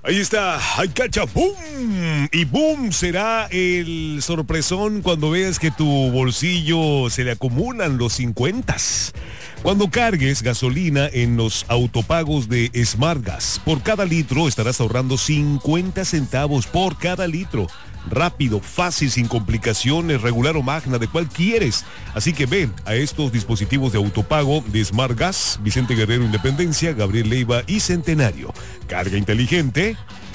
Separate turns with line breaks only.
Ahí está, ¡ay, cacha! ¡Boom! Y boom será el sorpresón cuando veas que tu bolsillo se le acumulan los 50. Cuando cargues gasolina en los autopagos de SmartGas, por cada litro estarás ahorrando 50 centavos por cada litro. Rápido, fácil, sin complicaciones, regular o magna, de cual quieres. Así que ven a estos dispositivos de autopago de SmartGas, Vicente Guerrero Independencia, Gabriel Leiva y Centenario. Carga inteligente.